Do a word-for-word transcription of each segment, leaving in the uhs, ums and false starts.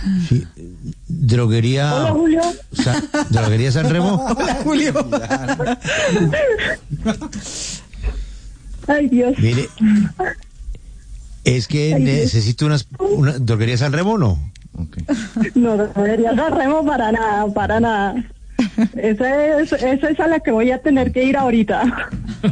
Sí. Droguería. Hola, Julio. Sa- Droguería San Remo. Hola, Julio. Ay, Dios. Mire, es que Ay, Dios. necesito unas una droguería San Remo, ¿no? Okay. No, no debería dar remo para nada, para nada. Esa es, esa es a la que voy a tener que ir ahorita.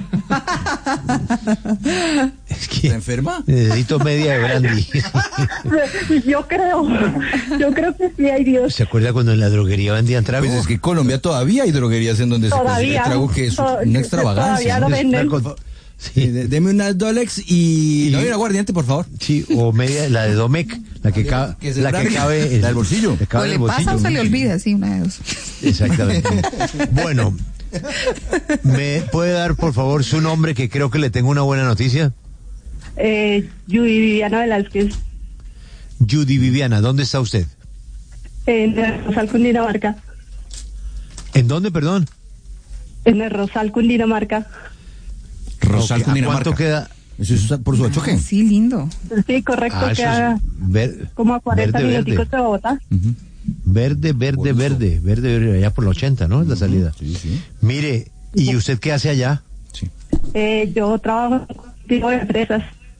Es que ¿Está enferma? necesito media de brandy. Yo creo, yo creo que sí, ay Dios. ¿Se acuerda cuando en la droguería vendían trago? Pues es que en Colombia todavía hay droguerías en donde se consigue Todavía. trago que es To- una extravagancia. todavía lo ¿no? venden. Una- Sí, Sí, de- deme unas Dolex y... Y- No, y un aguardiente, por favor. sí, o media, la de Domec, la que, ca- Que se la que largue. cabe en La del bolsillo. que cabe O en le el pasa o bolsillo. se le olvida, sí, una de dos. Exactamente. Bueno, ¿me puede dar, por favor, su nombre, que creo que le tengo una buena noticia? Eh, Judy Viviana Velázquez, Judy Viviana, ¿dónde está usted? en el Rosal, Cundinamarca. ¿En dónde, perdón? En el Rosal, Cundinamarca. Rosal, Ok, ¿a Cundinamarca. cuánto queda? ¿Eso es por su choque? Sí, lindo. Sí, correcto, Ah, eso queda es ver- como a cuarenta verde, minuticos verde. de Bogotá. Verde, verde, Bonito. verde, verde, verde, allá por la ochenta, ¿no? Es la salida. Sí, sí. Mire, ¿y usted qué hace allá? Sí. Eh, yo trabajo en un tipo de empresas.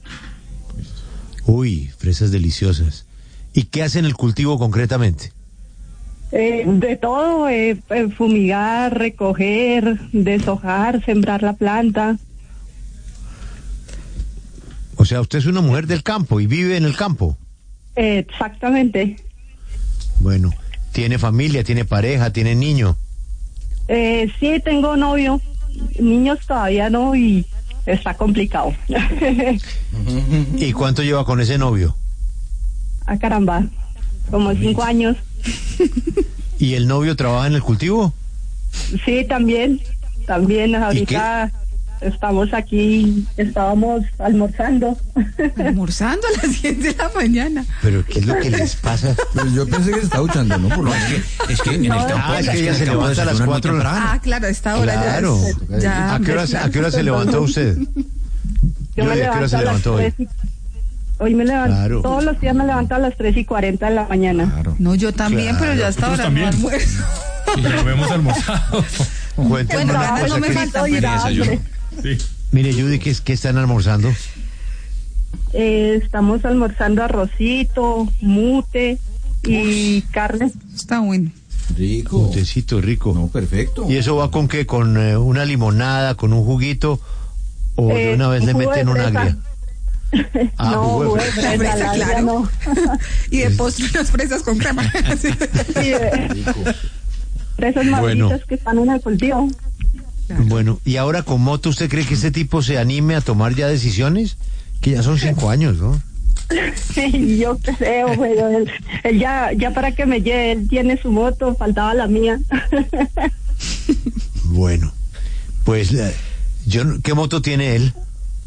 Uy, fresas deliciosas. ¿Y qué hace en el cultivo concretamente? Eh, de todo, eh, eh, fumigar, recoger, deshojar, sembrar la planta. O sea, usted es una mujer del campo y vive en el campo. Eh, exactamente. Bueno, tiene familia, tiene pareja, tiene niño. Eh, sí, tengo novio. Niños todavía no y está complicado. ¿Y cuánto lleva con ese novio? Ah, caramba. Como cinco años. ¿Y el novio trabaja en el cultivo? Sí, también. También ahorita estamos aquí, estábamos almorzando. Almorzando a las diez de la mañana. ¿Pero qué es lo que les pasa? Pero yo pensé que se está duchando, ¿no? Por lo menos. Es que en el campo, Ah, es que en ella el se campo levanta a las desayunan muy cuatro. temprano. Ah, claro, a esta hora Claro. ya. ya ¿A qué hora, claro. a qué hora se levantó usted? Yo me Judy, ¿a qué hora se levanto a las levantó hoy? tres y... Hoy me levanto, Claro. todos los días me levanto a las tres y cuarenta de la mañana. Claro. No, yo también, Claro. pero ya hasta ahora Nosotros no también. almuerzo. Y ya lo hemos almorzado. Cuéntenos Bueno, una ahora cosa no me que- falta, Estoy pero- hambre. Sí. Mire, Judy, ¿qué, es- qué están almorzando? Eh, estamos almorzando arrocito, mute y carne. Está bueno. Rico. Un tecito rico. No, perfecto. ¿Y eso va con qué? ¿Con eh, una limonada, con un juguito? ¿O de Eh, una vez le jugo de meten un fresa. agria? Ah, no, jugo de jugo de fresa. fresa, Fresa, la agria claro. no. Y de postre unas fresas con crema. Sí. Sí, eh, fresas Bueno. maduritas que están en el cultivo. Bueno, y ahora con moto, ¿usted cree que este tipo se anime a tomar ya decisiones? Que ya son cinco años, ¿no? Sí, yo creo, pero él, él ya, ya para que me lleve, él tiene su moto, faltaba la mía. Bueno, pues, eh, yo, no- ¿qué moto tiene él?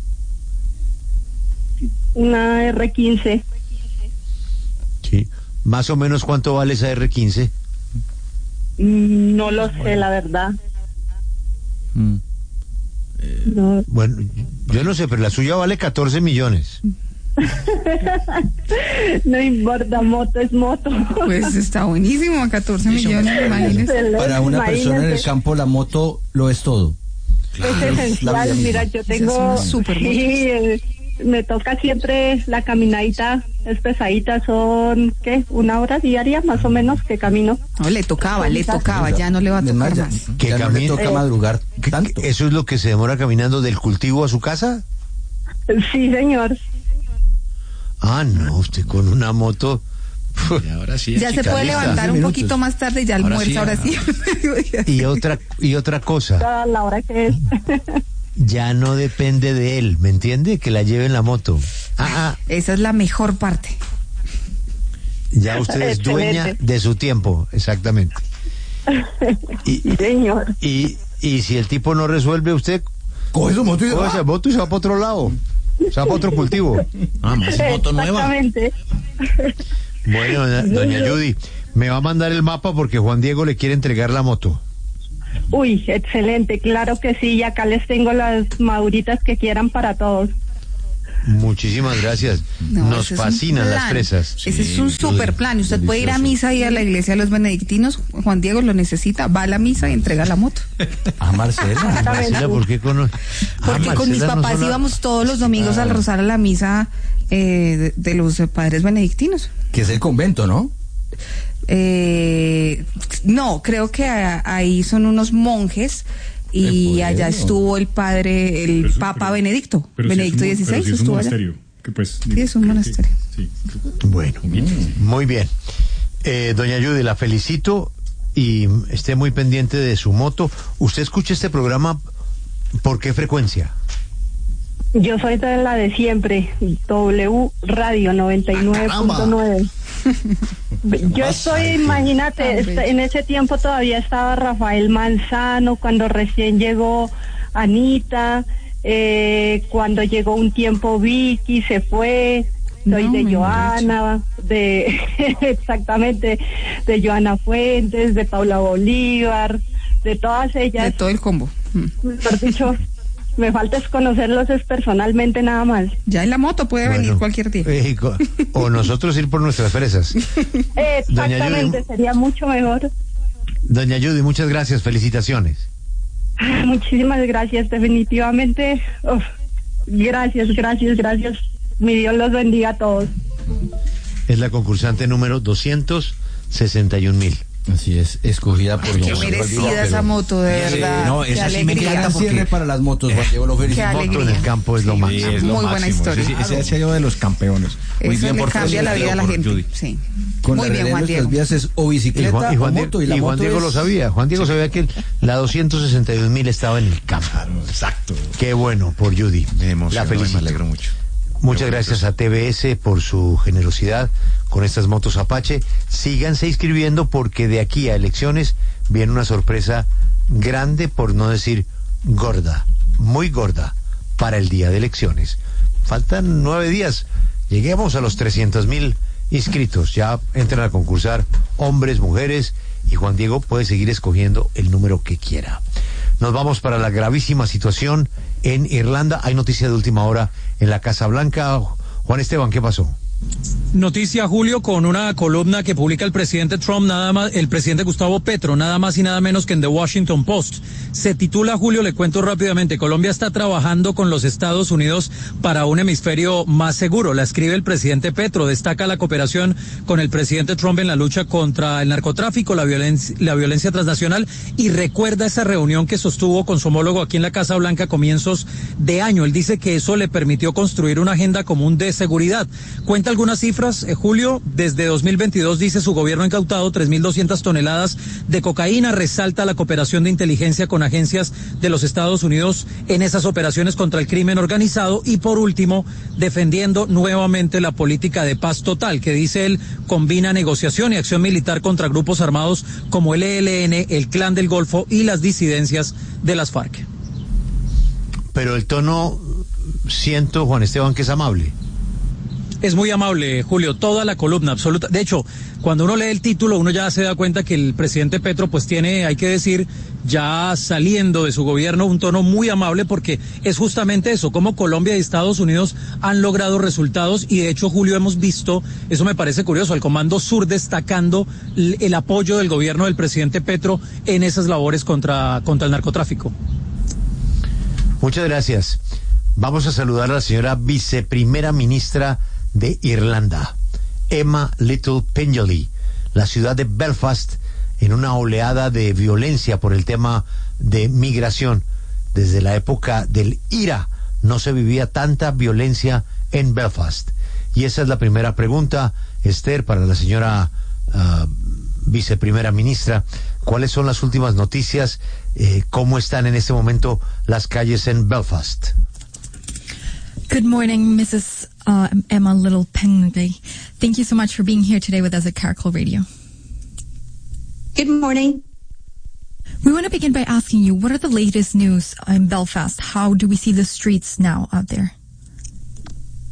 Una R quince. Sí. Más o menos, ¿cuánto vale esa R quince? Mm, No lo sé, la verdad. Mm. No. Bueno, yo no sé, pero la suya vale catorce millones. No importa, moto es moto. Pues está buenísimo, a catorce millones, imagínese. Excelente, Para una persona en el imagínese. campo, la moto lo es todo. Es la vida esencial, misma. mira, yo Esa es tengo, una super sí, moto. eh, me toca siempre la caminadita, es pesadita, son, ¿qué? Una hora diaria más o menos que camino. No, le tocaba, le tocaba, ya no le va a Además, tocar ya, más. Que ya no le camine- toca Eh, madrugar ¿Qué- tanto. ¿Eso es lo que se demora caminando del cultivo a su casa? Sí, señor. Ah, no, usted con una moto... Y ahora sí. Ya se puede Chicalista. levantar un minutos. poquito más tarde y ya Ahora almuerza, sí, ahora ajá. sí. Y otra, y otra cosa, A la hora que es. ya no depende de él, ¿me entiende? Que la lleve en la moto. Ah, ah, Esa es la mejor parte. ya usted es Excelente. dueña de su tiempo, exactamente. Y, Sí, señor. y, y si el tipo no resuelve, usted Coge su moto y coge esa moto y se va para otro lado, se va para otro cultivo. Ah, más moto nueva. Exactamente. Bueno, doña, doña Judy, me va a mandar el mapa porque Juan Diego le quiere entregar la moto. Uy, excelente, claro que sí, y acá les tengo las maduritas que quieran para todos. Muchísimas gracias. No, Nos ese es un fascinan las plan. fresas. Ese es un super plan. Usted puede ir a misa y a la iglesia de los benedictinos. Juan Diego lo necesita. Va a la misa y entrega la moto. A Marcela. Marcela, ¿por qué cono- Ah, Porque con mis Marcela no papás son la- íbamos todos los domingos al rozar a la misa eh, de, de los padres benedictinos. Que es el convento, ¿no? Eh, no, creo que a- ahí son unos monjes y ¿En allá serio? estuvo el padre, el Pero eso- Papa pero- Benedicto, pero si Benedicto es un- dieciséis, pero si es un estuvo allá. monasterio, que pues, Sí, es un creo que- monasterio. sí. Bueno, muy bien. Eh, doña Judy, la felicito y esté muy pendiente de su moto. ¿Usted escucha este programa por qué frecuencia? Yo soy de la de siempre, W Radio noventa y nueve punto nueve. Yo estoy, imagínate, est- en ese tiempo todavía estaba Rafael Manzano, cuando recién llegó Anita, eh, cuando llegó un tiempo Vicky, se fue, soy No, de me Joana, de, exactamente, de Joana Fuentes, de Paula Bolívar, de todas De ellas, todo el combo. Mm. mejor dicho, me falta es conocerlos es personalmente nada más. Ya en la moto puede venir Bueno, cualquier día. eh, co- o nosotros ir por nuestras fresas. Exactamente, Judy. sería mucho mejor. Doña Judy, muchas gracias, felicitaciones. Muchísimas gracias, definitivamente. Uf, gracias, gracias, gracias. Mi Dios los bendiga a todos. Es la concursante número doscientos sesenta y un mil. Así es, escogida por Qué don Juan merecida Diego, esa pero- moto, de Sí, verdad. no, Qué esa sí me alegría. encanta Gran porque- cierre para las motos, Juan Diego, lo felicito. Qué Moto en alegría. el campo es lo Sí, máximo. Sí, es lo Muy buena máximo. historia. Ese, ese ha sido de los campeones. Muy Eso bien le por cambia la vida a la por gente. Judy. Sí. Con Muy la bien, realidad Juan de Diego. nuestras vías es o Y bicicleta Juan, y Juan o Die- moto, y la y Juan moto Diego es- lo sabía. Juan Diego sabía que el- la doscientos sesenta y un mil estaba en el campo. Claro, exacto. Qué bueno por Judy. Me emocionó, La me felicito. alegro mucho. Muchas Qué gracias bonito. a T V S por su generosidad con estas motos Apache. Síganse inscribiendo porque de aquí a elecciones viene una sorpresa grande, por no decir gorda, muy gorda, para el día de elecciones. Faltan nueve días. Lleguemos a los trescientos mil inscritos. Ya entran a concursar hombres, mujeres, y Juan Diego puede seguir escogiendo el número que quiera. Nos vamos para la gravísima situación en Irlanda. Hay noticia de última hora en la Casa Blanca. Juan Esteban, ¿qué pasó? Noticia, Julio, con una columna que publica el presidente Trump, nada más, el presidente Gustavo Petro, nada más y nada menos que en The Washington Post. Se titula, Julio, le cuento rápidamente, Colombia está trabajando con los Estados Unidos para un hemisferio más seguro. La escribe el presidente Petro, destaca la cooperación con el presidente Trump en la lucha contra el narcotráfico, la violencia, la violencia transnacional, y recuerda esa reunión que sostuvo con su homólogo aquí en la Casa Blanca a comienzos de año. Él dice que eso le permitió construir una agenda común de seguridad. Cuenta algunas cifras, eh, Julio, desde dos mil veintidós dice su gobierno ha incautado tres mil doscientas toneladas de cocaína, resalta la cooperación de inteligencia con agencias de los Estados Unidos en esas operaciones contra el crimen organizado y por último, defendiendo nuevamente la política de paz total, que dice él combina negociación y acción militar contra grupos armados como el E L N, el Clan del Golfo y las disidencias de las FARC. Pero el tono, siento, Juan Esteban, que es amable. Es muy amable, Julio, toda la columna, absoluta. De hecho, cuando uno lee el título, uno ya se da cuenta que el presidente Petro, pues tiene, hay que decir, ya saliendo de su gobierno, un tono muy amable, porque es justamente eso, cómo Colombia y Estados Unidos han logrado resultados, y de hecho, Julio, hemos visto, eso me parece curioso, al Comando Sur destacando el, el apoyo del gobierno del presidente Petro en esas labores contra, contra el narcotráfico. Muchas gracias. Vamos a saludar a la señora viceprimera ministra de Irlanda, Emma Little Pengelly, la ciudad de Belfast, en una oleada de violencia por el tema de migración. Desde la época del I R A no se vivía tanta violencia en Belfast. Y esa es la primera pregunta, Esther, para la señora uh, viceprimera ministra. ¿Cuáles son las últimas noticias? Eh, ¿Cómo están en este momento las calles en Belfast? Good morning, Missus Uh, Emma Little Pengley. Thank you so much for being here today with us at Caracol Radio. Good morning. We want to begin by asking you, what are the latest news in Belfast? How do we see the streets now out there?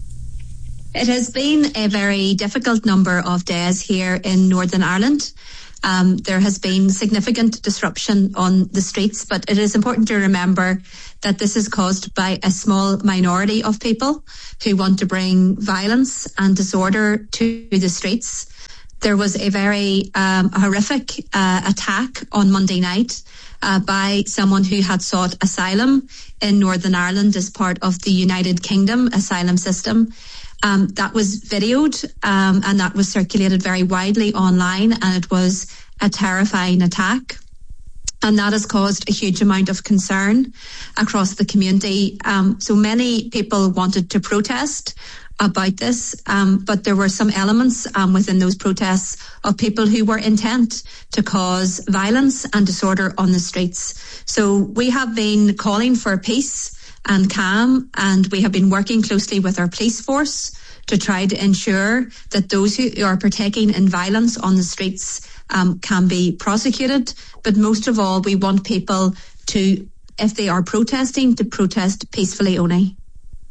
It has been a very difficult number of days here in Northern Ireland. Um, there has been significant disruption on the streets, but it is important to remember that this is caused by a small minority of people who want to bring violence and disorder to the streets. There was a very um, horrific uh, attack on Monday night uh, by someone who had sought asylum in Northern Ireland as part of the United Kingdom asylum system. Um, that was videoed um, and that was circulated very widely online, and it was a terrifying attack. And that has caused a huge amount of concern across the community. Um, so many people wanted to protest about this, um, but there were some elements um, within those protests of people who were intent to cause violence and disorder on the streets. So we have been calling for peace and calm, and we have been working closely with our police force to try to ensure that those who are partaking in violence on the streets um, can be prosecuted. But most of all, we want people to, if they are protesting, to protest peacefully only.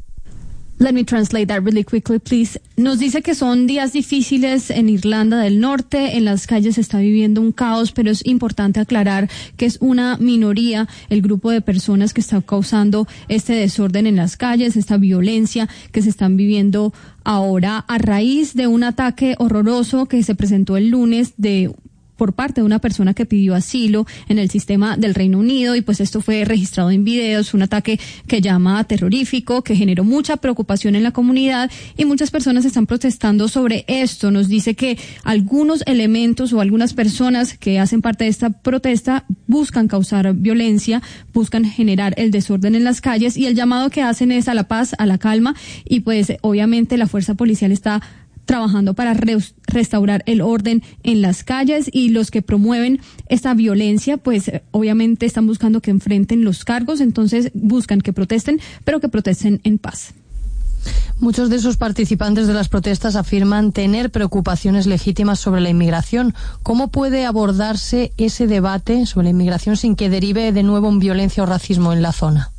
Let me translate that really quickly, please. Nos dice que son días difíciles en Irlanda del Norte. En las calles se está viviendo un caos, pero es importante aclarar que es una minoría el grupo de personas que está causando este desorden en las calles, esta violencia que se están viviendo ahora a raíz de un ataque horroroso que se presentó el lunes de por parte de una persona que pidió asilo en el sistema del Reino Unido, y pues esto fue registrado en videos, un ataque que llama terrorífico, que generó mucha preocupación en la comunidad y muchas personas están protestando sobre esto. Nos dice que algunos elementos o algunas personas que hacen parte de esta protesta buscan causar violencia, buscan generar el desorden en las calles, y el llamado que hacen es a la paz, a la calma, y pues obviamente la fuerza policial está trabajando para re- restaurar el orden en las calles, y los que promueven esta violencia pues obviamente están buscando que enfrenten los cargos, entonces buscan que protesten, pero que protesten en paz. Muchos de esos participantes de las protestas afirman tener preocupaciones legítimas sobre la inmigración. ¿Cómo puede abordarse ese debate sobre la inmigración sin que derive de nuevo en violencia o racismo en la zona?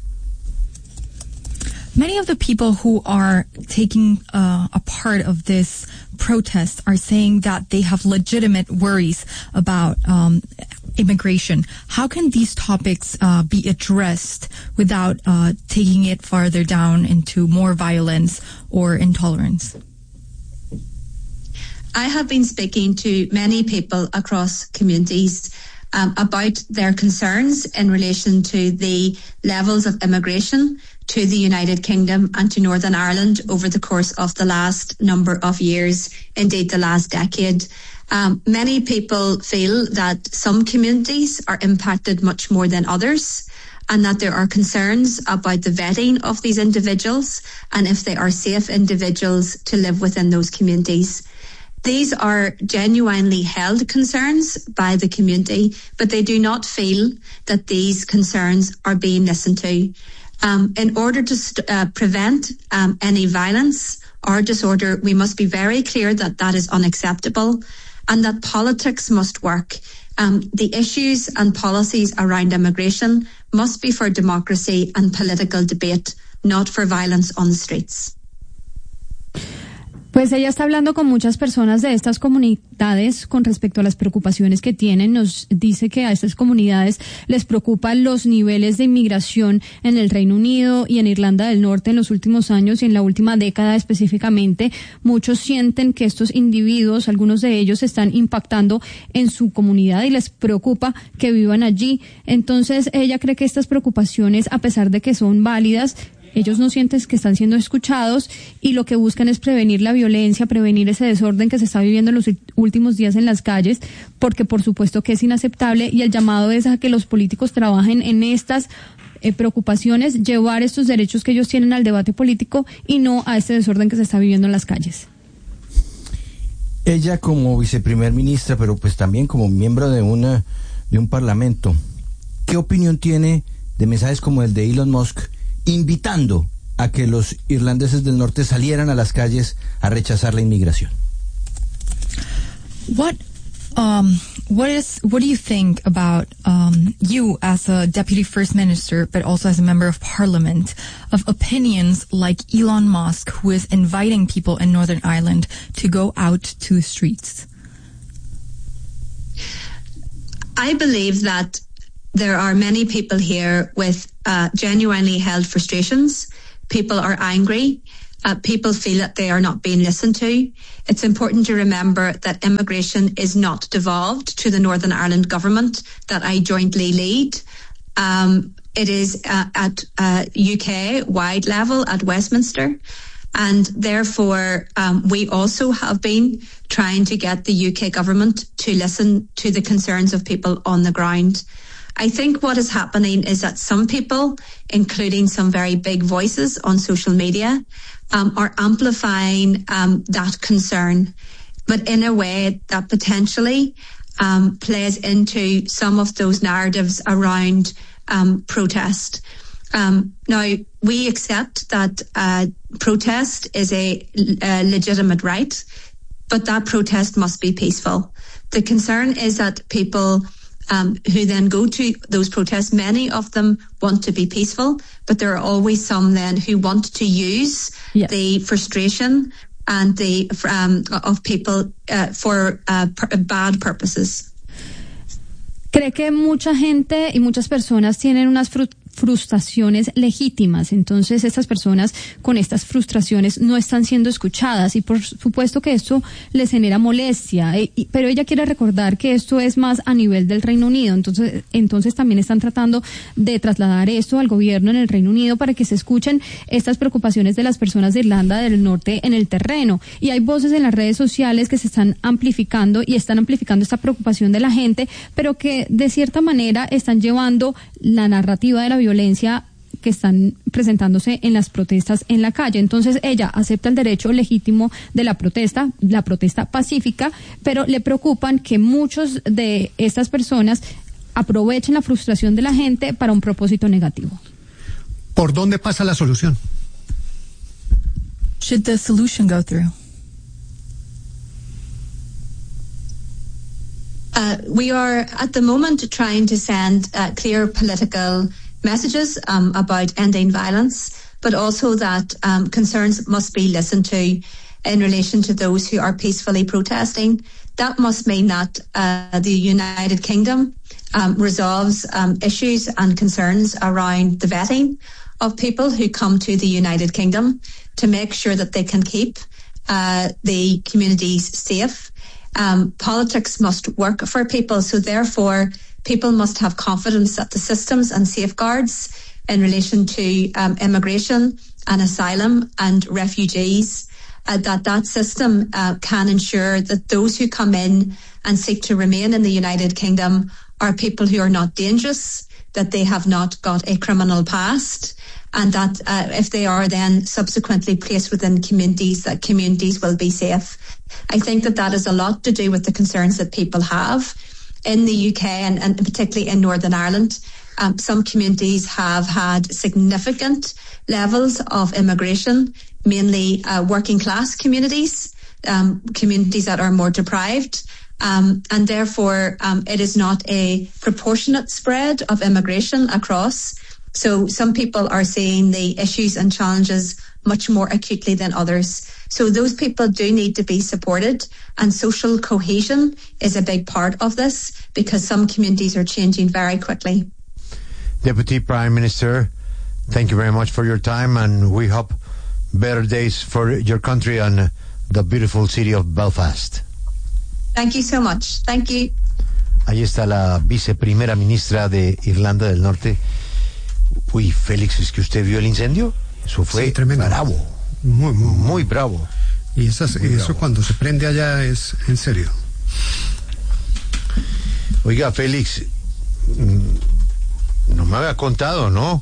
Many of the people who are taking uh, a part of this protest are saying that they have legitimate worries about um, immigration. How can these topics uh, be addressed without uh, taking it farther down into more violence or intolerance? I have been speaking to many people across communities um, about their concerns in relation to the levels of immigration to the United Kingdom and to Northern Ireland over the course of the last number of years, indeed the last decade. Um, many people feel that some communities are impacted much more than others, and that there are concerns about the vetting of these individuals and if they are safe individuals to live within those communities. These are genuinely held concerns by the community, but they do not feel that these concerns are being listened to. Um, in order to st- uh, prevent um, any violence or disorder, we must be very clear that that is unacceptable and that politics must work. Um, the issues and policies around immigration must be for democracy and political debate, not for violence on the streets. Pues ella está hablando con muchas personas de estas comunidades con respecto a las preocupaciones que tienen. Nos dice que a estas comunidades les preocupan los niveles de inmigración en el Reino Unido y en Irlanda del Norte en los últimos años y en la última década específicamente. Muchos sienten que estos individuos, algunos de ellos, están impactando en su comunidad y les preocupa que vivan allí. Entonces ella cree que estas preocupaciones, a pesar de que son válidas, ellos no sienten que están siendo escuchados, y lo que buscan es prevenir la violencia, prevenir ese desorden que se está viviendo en los últimos días en las calles, porque por supuesto que es inaceptable, y el llamado es a que los políticos trabajen en estas eh, preocupaciones, llevar estos derechos que ellos tienen al debate político y no a este desorden que se está viviendo en las calles. Ella como viceprimer ministra, pero pues también como miembro de una de un parlamento, ¿qué opinión tiene de mensajes como el de Elon Musk invitando a que los irlandeses del norte salieran a las calles a rechazar la inmigración? What um what is what do you think about um you as a deputy first minister but also as a member of parliament of opinions like Elon Musk, who is inviting people in Northern Ireland to go out to the streets? I believe that there are many people here with uh, genuinely held frustrations. People are angry. Uh, people feel that they are not being listened to. It's important to remember that immigration is not devolved to the Northern Ireland government that I jointly lead. Um, it is uh, at uh, U K-wide level at Westminster. And therefore, um, we also have been trying to get the U K government to listen to the concerns of people on the ground. I think what is happening is that some people, including some very big voices on social media, um, are amplifying um, that concern, but in a way that potentially um, plays into some of those narratives around um, protest. Um, now, we accept that uh, protest is a, a legitimate right, but that protest must be peaceful. The concern is that people um, who then go to those protests, many of them want to be peaceful, but there are always some then who want to use yes. the frustration and the um, of people uh, for uh, per- bad purposes. ¿Cree que mucha gente y muchas personas tienen unas fru- frustraciones legítimas? Entonces estas personas con estas frustraciones no están siendo escuchadas y por supuesto que esto les genera molestia, eh, y, pero ella quiere recordar que esto es más a nivel del Reino Unido, entonces, entonces también están tratando de trasladar esto al gobierno en el Reino Unido para que se escuchen estas preocupaciones de las personas de Irlanda del Norte en el terreno, y hay voces en las redes sociales que se están amplificando y están amplificando esta preocupación de la gente, pero que de cierta manera están llevando la narrativa de la violencia que están presentándose en las protestas en la calle. Entonces ella acepta el derecho legítimo de la protesta, la protesta pacífica, pero le preocupan que muchos de estas personas aprovechen la frustración de la gente para un propósito negativo. ¿Por dónde pasa la solución? Should the solution go through? Uh, we are at the moment trying to send uh, clear political messages um, about ending violence, but also that um, concerns must be listened to in relation to those who are peacefully protesting. That must mean that uh, the United Kingdom um, resolves um, issues and concerns around the vetting of people who come to the United Kingdom to make sure that they can keep uh, the communities safe. Um, politics must work for people, so therefore people must have confidence that the systems and safeguards in relation to um, immigration and asylum and refugees, uh, that that system uh, can ensure that those who come in and seek to remain in the United Kingdom are people who are not dangerous, that they have not got a criminal past, and that uh, if they are then subsequently placed within communities, that communities will be safe. I think that that is a lot to do with the concerns that people have in the U K and, and particularly in Northern Ireland. Um, some communities have had significant levels of immigration, mainly uh, working class communities, um, communities that are more deprived. Um, and therefore, um, it is not a proportionate spread of immigration across. So some people are seeing the issues and challenges much more acutely than others. So those people do need to be supported, and social cohesion is a big part of this because some communities are changing very quickly. Deputy Prime Minister, thank you very much for your time, and we hope better days for your country and the beautiful city of Belfast. Thank you so much. Thank you. Ahí está la viceprimera ministra de Irlanda del Norte. Uy, Félix, ¿es que usted vio el incendio? Eso fue sí, tremendo. Bravo. Muy, muy, muy bravo. Y esas, muy eso bravo. Cuando se prende allá es en serio. Oiga, Félix, no me había contado, ¿no?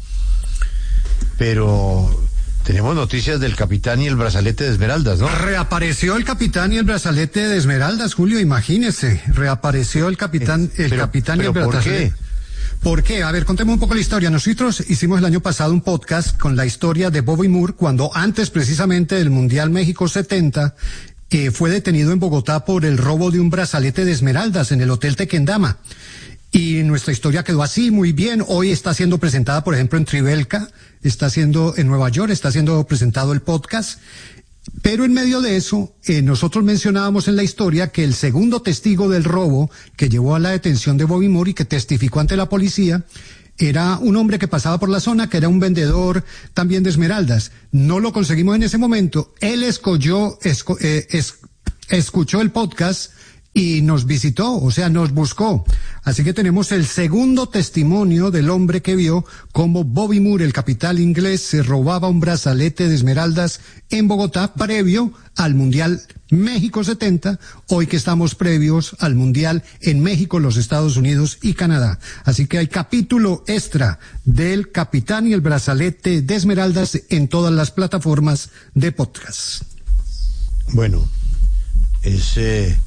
Pero tenemos noticias del capitán y el brazalete de esmeraldas, ¿no? Reapareció el capitán y el brazalete de esmeraldas, Julio, imagínese. Reapareció el capitán, el pero, capitán pero y el brazalete. ¿por qué? ¿Por qué? A ver, contemos un poco la historia. Nosotros hicimos el año pasado un podcast con la historia de Bobby Moore, cuando antes precisamente del Mundial México setenta, eh, fue detenido en Bogotá por el robo de un brazalete de esmeraldas en el Hotel Tequendama. Y nuestra historia quedó así, muy bien. Hoy está siendo presentada, por ejemplo, en Tribeca, está siendo en Nueva York, está siendo presentado el podcast. Pero en medio de eso, eh, nosotros mencionábamos en la historia que el segundo testigo del robo que llevó a la detención de Bobby Moore y que testificó ante la policía era un hombre que pasaba por la zona, que era un vendedor también de esmeraldas. No lo conseguimos en ese momento. Él escogió, esco, eh, es, escuchó el podcast y nos visitó, o sea, nos buscó. Así que tenemos el segundo testimonio del hombre que vio cómo Bobby Moore, el capitán inglés, se robaba un brazalete de esmeraldas en Bogotá previo al Mundial México setenta, hoy que estamos previos al Mundial en México, los Estados Unidos y Canadá. Así que hay capítulo extra del capitán y el brazalete de esmeraldas en todas las plataformas de podcast. Bueno, es eh,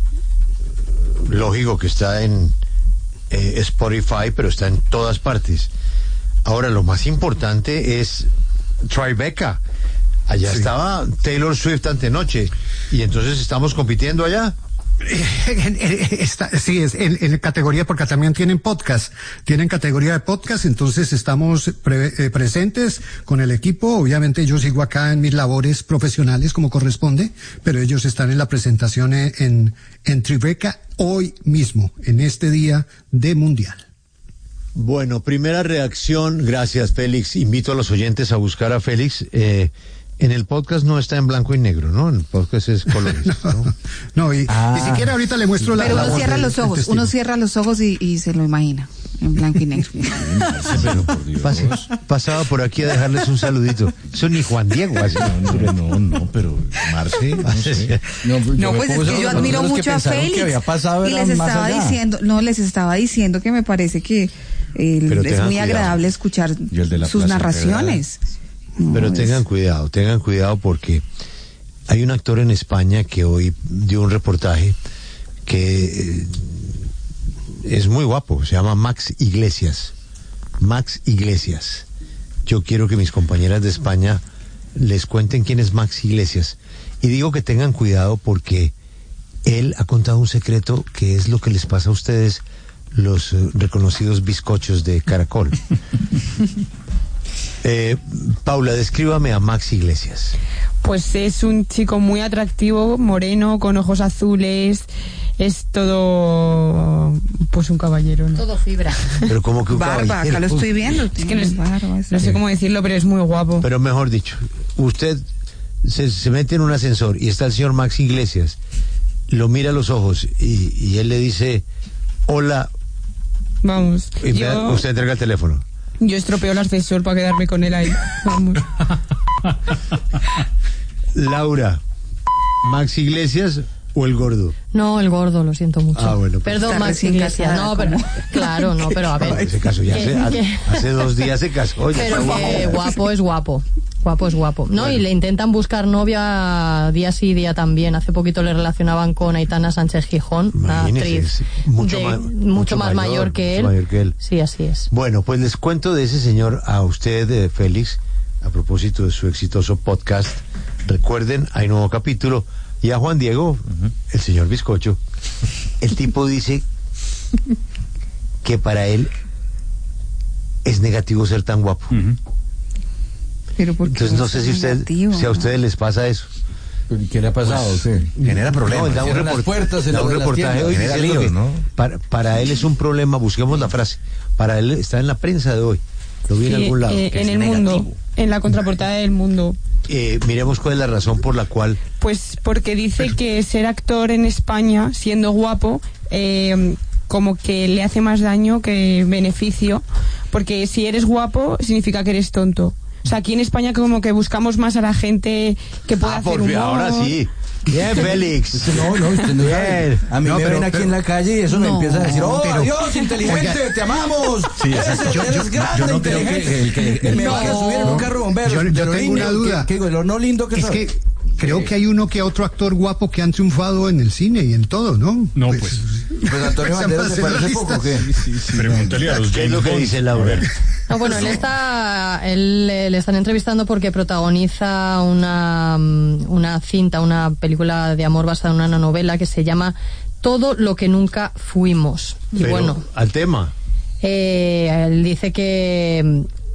lógico que está en eh, Spotify, pero está en todas partes. Ahora, lo más importante es Tribeca. Allá sí. Estaba Taylor Swift antenoche, y entonces estamos compitiendo allá. Está, sí, es en, en categoría, porque también tienen podcast, tienen categoría de podcast, entonces estamos pre, eh, presentes con el equipo. Obviamente yo sigo acá en mis labores profesionales como corresponde, pero ellos están en la presentación en, en, en Tribeca hoy mismo, en este día de Mundial. Bueno, primera reacción, gracias Félix, invito a los oyentes a buscar a Félix. eh, En el podcast no está en blanco y negro, ¿no? En el podcast es colores, ¿no? no, no y ah. ni siquiera ahorita le muestro la... Pero la uno cierra del, los ojos, uno cierra los ojos y, y se lo imagina, en blanco y negro. Pero, Pas, pasaba por aquí a dejarles un saludito. Eso ni Juan Diego hace. No, no, no, no, pero Marce, no sé. No, no pues es que yo admiro mucho a Félix y les estaba diciendo, no, les estaba diciendo que me parece que eh, es muy agradable escuchar sus narraciones. Pero tengan cuidado, tengan cuidado porque hay un actor en España que hoy dio un reportaje que eh, es muy guapo, se llama Max Iglesias. Max Iglesias. Yo quiero que mis compañeras de España les cuenten quién es Max Iglesias. Y digo que tengan cuidado porque él ha contado un secreto que es lo que les pasa a ustedes, los uh, reconocidos bizcochos de Caracol. Eh, Paula, descríbame a Max Iglesias. Pues es un chico muy atractivo, moreno, con ojos azules, es todo, pues un caballero, ¿no? Todo fibra. Pero como que un barba, caballero. acá lo estoy viendo. Es que no, es, barba, no sé cómo decirlo, pero es muy guapo. Pero mejor dicho, usted se, se mete en un ascensor y está el señor Max Iglesias, lo mira a los ojos y, y él le dice, hola. Vamos. Y yo... usted entrega el teléfono. Yo estropeo el ascensor para quedarme con él ahí. Vamos. Laura, ¿Max Iglesias o el gordo? No, el gordo, lo siento mucho. Ah, bueno. Pues perdón, Max Iglesias. No, pero, claro, no, pero a ver. Se casó ya que, hace, que, hace dos días se casó. Pero que guapo es guapo. Guapo es guapo. No, bueno. Y le intentan buscar novia día sí, día también. Hace poquito le relacionaban con Aitana Sánchez Gijón, una actriz mucho, de, ma mucho, mucho más mayor, mayor, que él. mayor que él. Sí, así es. Bueno, pues les cuento de ese señor a usted, eh, Félix, a propósito de su exitoso podcast. Recuerden, hay nuevo capítulo. Y a Juan Diego, uh-huh. el señor Bizcocho, el tipo dice que para él es negativo ser tan guapo. Uh-huh. Pero entonces no sé si usted, si a ustedes les pasa eso. ¿Qué le ha pasado? Pues, sí. Genera problemas. No, da un, report puertas, da un reportaje hoy genera líos, que ¿no? para, para él es un problema, busquemos la frase, para él está en la prensa de hoy, lo vi sí, en algún lado. Eh, en el negativo. Mundo, en la contraportada del Mundo. Eh, miremos cuál es la razón por la cual. Pues porque dice Pero... que ser actor en España, siendo guapo, eh, como que le hace más daño que beneficio, porque si eres guapo significa que eres tonto. O sea, aquí en España como que buscamos más a la gente que pueda ah, hacer humor. Ahora sí. Bien, Félix. No, no, usted no sabe. A mí no, me pero, ven aquí pero, en la calle y eso no, me empieza a decir, oh, pero, Dios, inteligente, oiga, te amamos. Sí, eres, yo, eres yo, grande, yo no inteligente. Que, el, que, el, me no, vas a subir en un carro bombero. Yo, yo tengo una duda. ¿Qué, qué, lo no lindo que es soy? Que creo que hay uno que otro actor guapo que han triunfado en el cine y en todo, ¿no? No, pues. Pues, pues Antonio Banderas se parece poco, ¿o qué? Sí, sí, sí. Pregúntale a los ¿Qué es lo que dice Laura? No, bueno, él está, él le están entrevistando porque protagoniza una, una cinta, una película de amor basada en una novela que se llama Todo lo que nunca fuimos. Y Pero, bueno, al tema. Eh, él dice que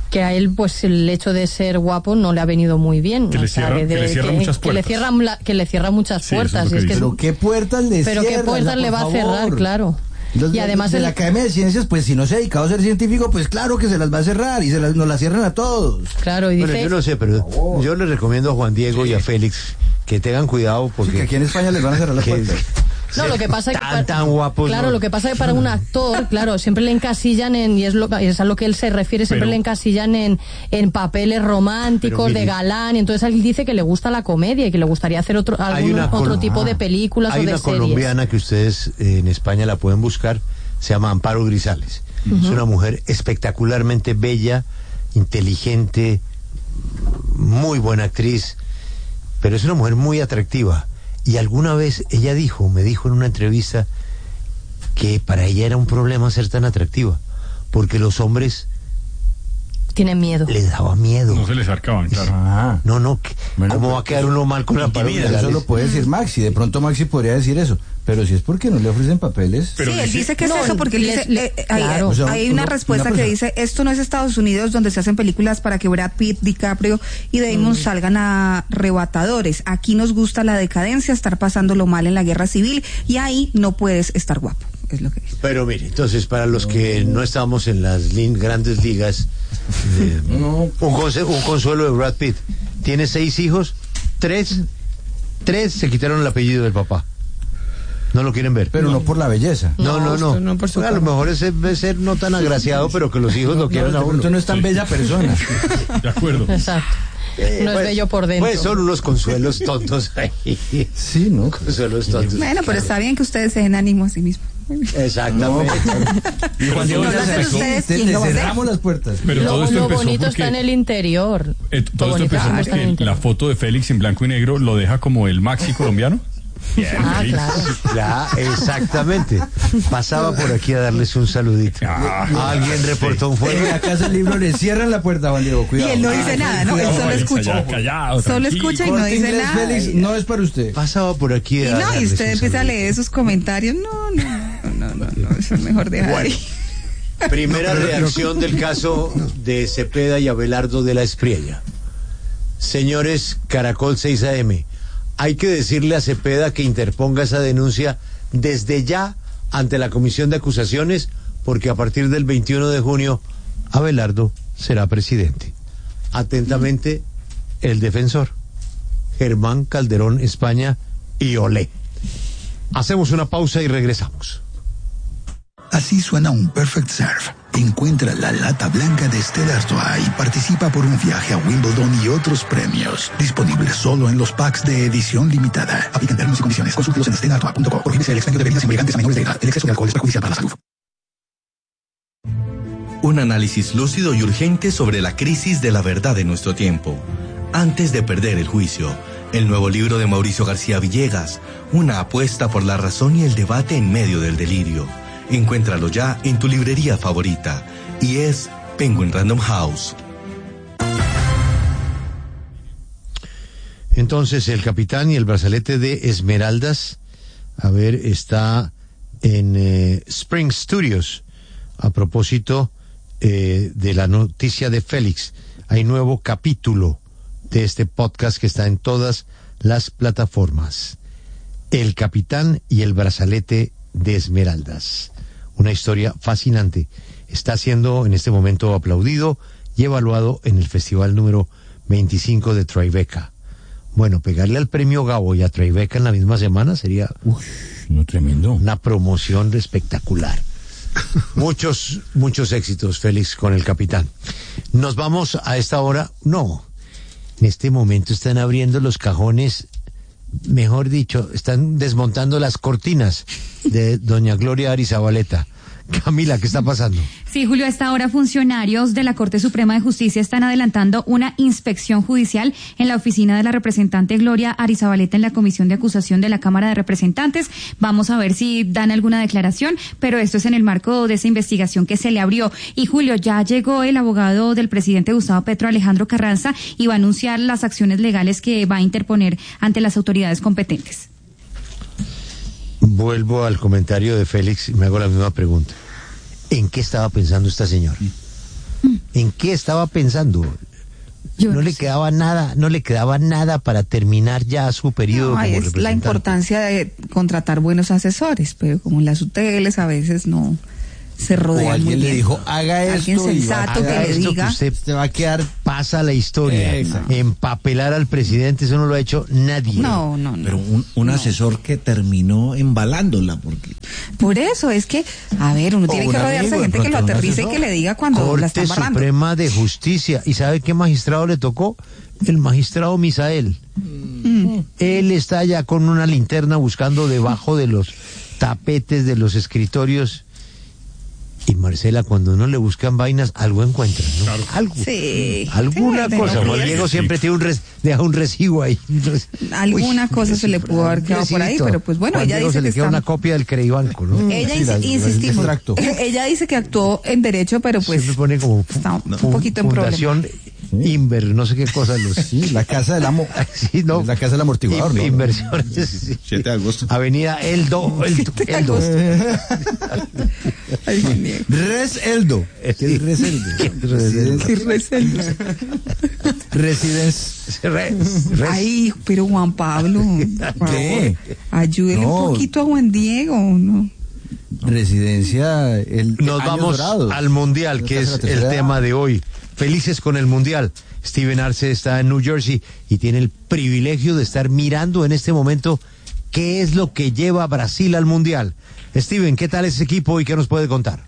que a él pues el hecho de ser guapo no le ha venido muy bien. Que le cierra, de, que le cierra que, muchas puertas. Que le cierra, que le cierra muchas sí, puertas. Es y es que pero qué puertas le Pero cierra, qué puertas le va a cerrar, claro. Los, y además de el... la Academia de Ciencias, pues si no se ha dedicado a ser científico, pues claro que se las va a cerrar y se las, nos las cierran a todos. Claro, y dice... Bueno, yo no sé, pero yo le recomiendo a Juan Diego sí. y a Félix que tengan cuidado porque... Sí, que aquí en España les van a cerrar las puertas. No, lo que pasa es que tan, para, tan guapos, claro, no. lo que pasa es que para un actor, claro, siempre le encasillan en, y es, lo, es a lo que él se refiere, siempre pero, le encasillan en, en papeles románticos, pero, de galán, y entonces él dice que le gusta la comedia y que le gustaría hacer otro, algún, otro tipo de películas hay o de una series. Colombiana que ustedes eh, en España la pueden buscar, se llama Amparo Grisales. Uh-huh. Es una mujer espectacularmente bella, inteligente, muy buena actriz, pero es una mujer muy atractiva. Y alguna vez ella dijo, me dijo en una entrevista, que para ella era un problema ser tan atractiva, porque los hombres tienen miedo. Les daba miedo. No se les arcaban, claro. Ah. No, no, bueno, ¿cómo pues, va a quedar uno mal con la palabra? Eso lo puede decir Maxi, de pronto Maxi podría decir eso, pero si es porque no le ofrecen papeles. Pero sí, él dice que es no, eso, porque él dice, le, eh, claro. hay, o sea, hay una, una respuesta una que dice, esto no es Estados Unidos donde se hacen películas para que Brad Pitt, DiCaprio y Damon mm. salgan a arrebatadores. Aquí nos gusta la decadencia, estar pasándolo mal en la guerra civil, y ahí no puedes estar guapo. Es lo que dice. Pero mire, entonces para los que no estamos en las li- grandes ligas, eh, no. un, conse- un consuelo de Brad Pitt, tiene seis hijos, tres, tres se quitaron el apellido del papá. No lo quieren ver. Pero no, no por la belleza. No, no, no. no por su a lo mejor es debe ser no tan agraciado, pero que los hijos no, lo quieran no, a uno. No es tan sí. bella persona. De acuerdo. Exacto. Eh, no pues, es bello por dentro. Pues son unos consuelos tontos ahí. Sí, ¿no? Consuelos tontos. Bueno, pero claro. Está bien que ustedes se den ánimo a sí mismos. Exactamente. No, y cuando no ustedes, te, le cerramos las puertas. Pero lo, todo esto lo empezó bonito porque, está en el interior. Eh, todo esto empezó porque la foto de Félix en blanco y negro lo deja como el Maxi colombiano. Bien, ah, claro. Ya, exactamente. Pasaba por aquí a darles un saludito. Ah, Alguien reportó sí. un fuego. En la casa del libro le cierran la puerta, Juan Diego, cuidado. Y él no dice ah, nada, ¿no? Él solo escucha. Callado, solo escucha y no dice nada. Félix, no es para usted. Pasaba por aquí a y no, y usted empieza a leer sus comentarios. No, no, no, no, no, eso es mejor dejar bueno, ahí. Primera reacción del caso de Cepeda y Abelardo de la Espriella. Señores, Caracol seis A M, hay que decirle a Cepeda que interponga esa denuncia desde ya ante la Comisión de Acusaciones, porque a partir del veintiuno de junio Abelardo será presidente. Atentamente, el defensor, Germán Calderón España y Olé. Hacemos una pausa y regresamos. Así suena un Perfect Serve. Encuentra la lata blanca de Stella Artois y participa por un viaje a Wimbledon y otros premios. Disponible solo en los packs de edición limitada. Aplican términos y condiciones. Consúltelos en stella artois punto com. Prohíbese el expendio de bebidas embriagantes a menores de edad. El exceso de alcohol es perjudicial para la salud. Un análisis lúcido y urgente sobre la crisis de la verdad de nuestro tiempo. Antes de perder el juicio. El nuevo libro de Mauricio García Villegas. Una apuesta por la razón y el debate en medio del delirio. Encuéntralo ya en tu librería favorita. Y es Penguin Random House. Entonces, el capitán y el brazalete de Esmeraldas, a ver, está en eh, Spring Studios. A propósito eh, de la noticia de Félix, hay nuevo capítulo de este podcast que está en todas las plataformas. El capitán y el brazalete de Esmeraldas. Una historia fascinante. Está siendo en este momento aplaudido y evaluado en el festival número veinticinco de Tribeca. Bueno, pegarle al premio Gabo y a Tribeca en la misma semana sería Uf, no, tremendo. Una promoción espectacular. Muchos, muchos éxitos, Félix, con el capitán. Nos vamos a esta hora. No, en este momento están abriendo los cajones. Mejor dicho, están desmontando las cortinas de doña Gloria Arizabaleta. Camila, ¿qué está pasando? Sí, Julio, a esta hora funcionarios de la Corte Suprema de Justicia están adelantando una inspección judicial en la oficina de la representante Gloria Arizabaleta en la Comisión de Acusación de la Cámara de Representantes. Vamos a ver si dan alguna declaración, pero esto es en el marco de esa investigación que se le abrió. Y Julio, ya llegó el abogado del presidente Gustavo Petro, Alejandro Carranza, y va a anunciar las acciones legales que va a interponer ante las autoridades competentes. Vuelvo al comentario de Félix y me hago la misma pregunta. ¿En qué estaba pensando esta señora? ¿En qué estaba pensando? Yo no, no le sé. quedaba nada, no le quedaba nada para terminar ya su periodo No, como es la representante. importancia de contratar buenos asesores, pero como en las U T Ls a veces no se rodean O alguien muy le bien. dijo, haga esto. Alguien sensato y que Haga le esto diga. que usted te va a quedar. pasa la historia. Exacto. Empapelar al presidente, eso no lo ha hecho nadie. No, no, no. Pero un, un No. asesor que terminó embalándola, porque Por eso es que, a ver, uno O tiene un que rodearse amigo, de de gente que lo pronto, un aterrice y asesor. que le diga cuando la Corte están barrando. Suprema de Justicia. ¿Y sabe qué magistrado le tocó? El magistrado Misael. Mm. Él está ya con una linterna buscando debajo de los tapetes de los escritorios. Y Marcela, cuando no le buscan vainas, algo encuentra, ¿no? Claro. Algo. Sí. Alguna Sí, cosa. pero- Juan Diego siempre tiene un res- deja un recibo ahí. Un res- Alguna Uy, cosa se le pudo haber quedado por ahí, recibito. pero pues bueno, Juan ella Diego dice se le que queda está- una copia del Creibanco, ¿no? Ella Sí, la- insi- la- insistimos. extracto. Ella dice que actuó en derecho, pero pues Siempre pone como está un fun- poquito en fundación Inver, no sé qué cosa. Los, Sí, la casa del amo. sí, no. La casa del amortiguador, In- ¿no? Inversiones. sí. siete de agosto. Avenida Eldo. Eldo. Eldo. Ay, Juan Diego. Res Eldo. ¿Qué es Res Eldo? Sí, recelo. Residence. Re- re- Ay, pero Juan Pablo, por ¿Qué? favor, ayúdele No. un poquito a Juan Diego, ¿no? Residencia. El, Nos Años vamos Dorados. al Mundial, que Esta es la el tercera tema edad. de hoy. Felices con el Mundial. Steven Arce está en New Jersey y tiene el privilegio de estar mirando en este momento qué es lo que lleva a Brasil al Mundial. Steven, ¿qué tal ese equipo y qué nos puede contar?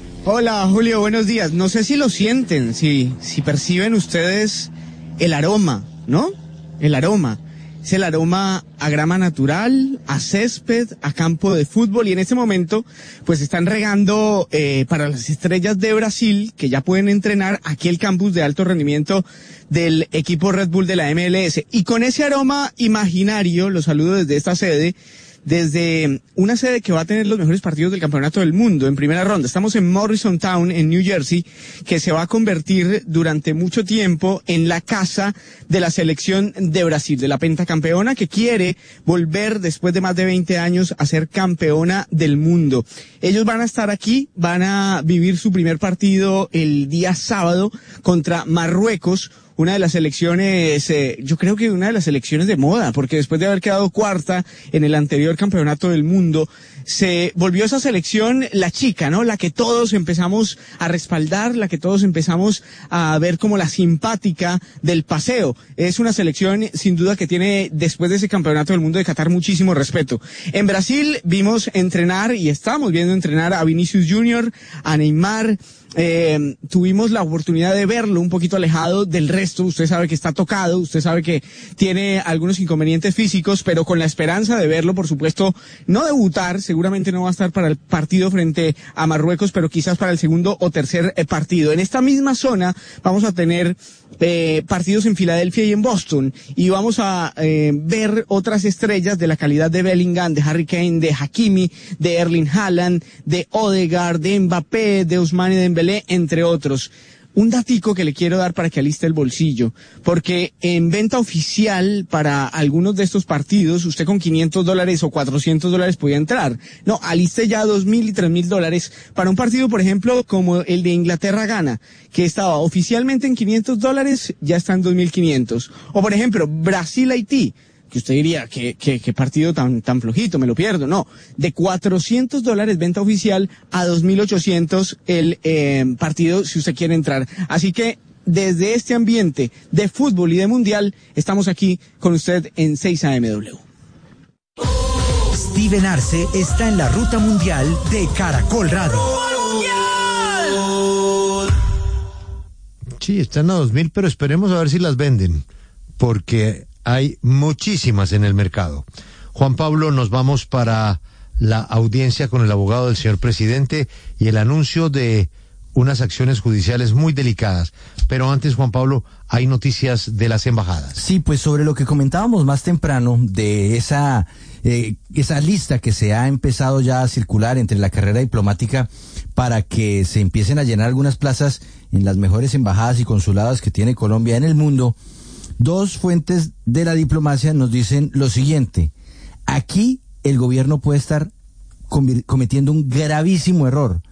Hola Julio, buenos días. No sé si lo sienten, si, si perciben ustedes el aroma, ¿no? El aroma. Es el aroma a grama natural, a césped, a campo de fútbol y en este momento pues están regando eh, para las estrellas de Brasil que ya pueden entrenar aquí el campus de alto rendimiento del equipo Red Bull de la M L S. Y con ese aroma imaginario, los saludo desde esta sede, desde una sede que va a tener los mejores partidos del campeonato del mundo en primera ronda. Estamos en Morrison Town, en New Jersey, que se va a convertir durante mucho tiempo en la casa de la selección de Brasil, de la pentacampeona que quiere volver después de más de veinte años a ser campeona del mundo. Ellos van a estar aquí, van a vivir su primer partido el día sábado contra Marruecos, una de las selecciones, eh, yo creo que una de las selecciones de moda, porque después de haber quedado cuarta en el anterior campeonato del mundo, se volvió esa selección la chica, ¿no? La que todos empezamos a respaldar, la que todos empezamos a ver como la simpática del paseo. Es una selección sin duda que tiene después de ese campeonato del mundo de Qatar muchísimo respeto. En Brasil vimos entrenar y estamos viendo entrenar a Vinicius Junior, a Neymar. Eh, tuvimos la oportunidad de verlo un poquito alejado del resto. Usted sabe que está tocado, usted sabe que tiene algunos inconvenientes físicos, pero con la esperanza de verlo, por supuesto, no debutar, seguramente no va a estar para el partido frente a Marruecos, pero quizás para el segundo o tercer eh, partido. En esta misma zona vamos a tener eh, partidos en Filadelfia y en Boston, y vamos a eh, ver otras estrellas de la calidad de Bellingham, de Harry Kane, de Hakimi, de Erling Haaland, de Odegaard, de Mbappé, de Ousmane Dembélé, entre otros. Un datico que le quiero dar para que aliste el bolsillo, porque en venta oficial para algunos de estos partidos, usted con quinientos dólares o cuatrocientos dólares podía entrar. No, aliste ya dos mil y tres mil dólares para un partido, por ejemplo, como el de Inglaterra-Ghana, que estaba oficialmente en quinientos dólares, ya está en dos mil quinientos. O por ejemplo, Brasil-Haití, que usted diría, ¿qué, qué, qué partido tan, tan flojito, me lo pierdo? No, de cuatrocientos dólares venta oficial a dos mil ochocientos el eh, partido si usted quiere entrar. Así que desde este ambiente de fútbol y de mundial, estamos aquí con usted en seis A M W. Steven Arce está en la ruta mundial de Caracol Radio. Sí, están a dos mil, pero esperemos a ver si las venden, porque hay muchísimas en el mercado. Juan Pablo, nos vamos para la audiencia con el abogado del señor presidente y el anuncio de unas acciones judiciales muy delicadas. Pero antes, Juan Pablo, hay noticias de las embajadas. Sí, pues sobre lo que comentábamos más temprano de esa eh, esa lista que se ha empezado ya a circular entre la carrera diplomática para que se empiecen a llenar algunas plazas en las mejores embajadas y consulados que tiene Colombia en el mundo. Dos fuentes de la diplomacia nos dicen lo siguiente: aquí el gobierno puede estar cometiendo un gravísimo error,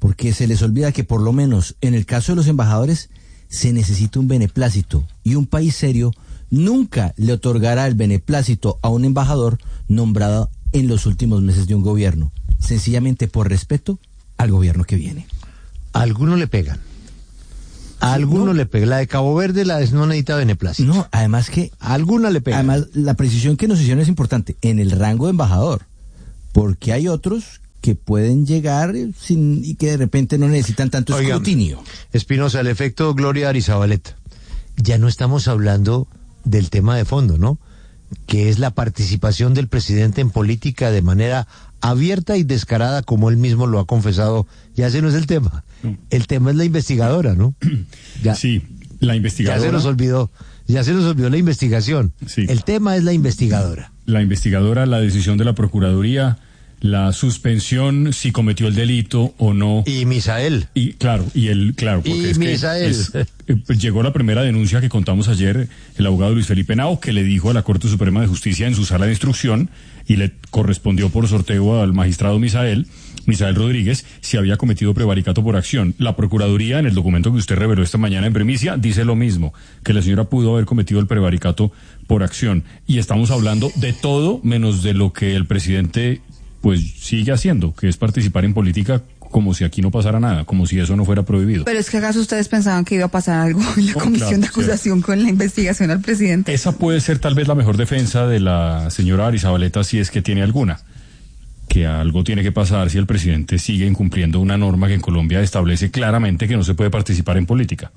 porque se les olvida que por lo menos en el caso de los embajadores se necesita un beneplácito, y un país serio nunca le otorgará el beneplácito a un embajador nombrado en los últimos meses de un gobierno, sencillamente por respeto al gobierno que viene. A algunos le pegan. A algunos no. le pegan. La de Cabo Verde la de no necesita beneplácito. No, además que... A alguna le pegan. Además, la precisión que nos hicieron es importante, en el rango de embajador, porque hay otros que pueden llegar sin y que de repente no necesitan tanto Oigan, escrutinio. Espinosa, el efecto Gloria Arizabaleta. Ya no estamos hablando del tema de fondo, ¿no? Que es la participación del presidente en política de manera abierta y descarada, como él mismo lo ha confesado. Ya ese no es el tema. El tema es la investigadora, ¿no? Ya, sí, la investigadora. Ya se nos olvidó, ya se nos olvidó la investigación. Sí. El tema es la investigadora. La investigadora, la decisión de la Procuraduría, la suspensión, si cometió el delito o no. Y Misael. Y claro, y el, claro, porque y es Misael. que es, eh, llegó la primera denuncia que contamos ayer, el abogado Luis Felipe Nao, que le dijo a la Corte Suprema de Justicia en su sala de instrucción, y le correspondió por sorteo al magistrado Misael, Misael Rodríguez, si había cometido prevaricato por acción. La Procuraduría, en el documento que usted reveló esta mañana en primicia, dice lo mismo, que la señora pudo haber cometido el prevaricato por acción. Y estamos hablando de todo menos de lo que el presidente pues sigue haciendo, que es participar en política como si aquí no pasara nada, como si eso no fuera prohibido. Pero es que acaso ustedes pensaban que iba a pasar algo en la no, comisión claro, de acusación claro. con la investigación al presidente. Esa puede ser tal vez la mejor defensa de la señora Arizabaleta, si es que tiene alguna. Que algo tiene que pasar si el presidente sigue incumpliendo una norma que en Colombia establece claramente que no se puede participar en política.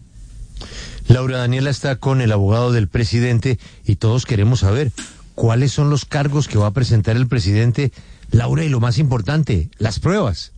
Laura Daniela está con el abogado del presidente y todos queremos saber cuáles son los cargos que va a presentar el presidente. Laura, y lo más importante, las pruebas.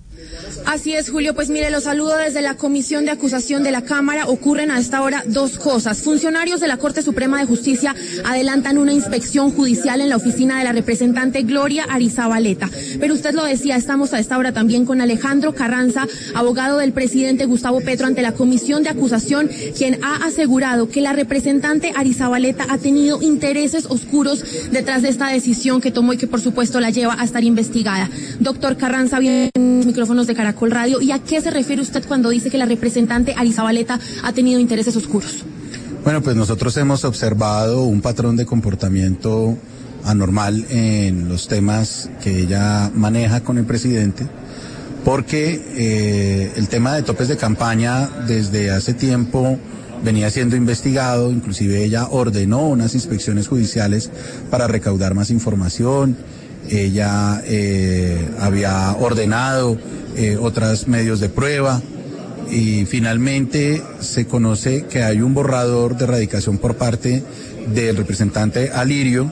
Así es, Julio. Pues mire, los saludo desde la Comisión de Acusación de la Cámara. Ocurren a esta hora dos cosas. Funcionarios de la Corte Suprema de Justicia adelantan una inspección judicial en la oficina de la representante Gloria Arizabaleta. Pero usted lo decía, estamos a esta hora también con Alejandro Carranza, abogado del presidente Gustavo Petro ante la Comisión de Acusación, quien ha asegurado que la representante Arizabaleta ha tenido intereses oscuros detrás de esta decisión que tomó y que por supuesto la lleva a estar investigada. Doctor Carranza, bien. Micrófonos de Caracol Radio. ¿Y a qué se refiere usted cuando dice que la representante Arizabaleta ha tenido intereses oscuros? Bueno, pues nosotros hemos observado un patrón de comportamiento anormal en los temas que ella maneja con el presidente, porque eh, el tema de topes de campaña desde hace tiempo venía siendo investigado. Inclusive ella ordenó unas inspecciones judiciales para recaudar más información. Ella eh, había ordenado eh, otros medios de prueba y finalmente se conoce que hay un borrador de erradicación por parte del representante Alirio